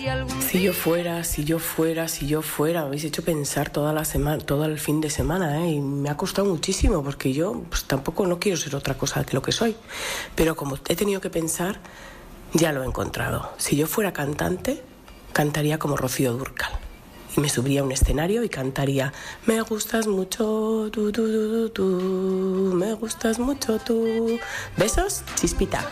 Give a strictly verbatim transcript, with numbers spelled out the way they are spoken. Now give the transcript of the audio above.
Si yo fuera, si yo fuera, si yo fuera, me habéis hecho pensar toda la semana, todo el fin de semana, ¿eh? Y me ha costado muchísimo porque yo pues, tampoco no quiero ser otra cosa que lo que soy. Pero como he tenido que pensar, ya lo he encontrado. Si yo fuera cantante, cantaría como Rocío Dúrcal. Y me subiría a un escenario y cantaría: me gustas mucho tú, tú, tú, tú, tú, me gustas mucho tú. Besos, Chispita.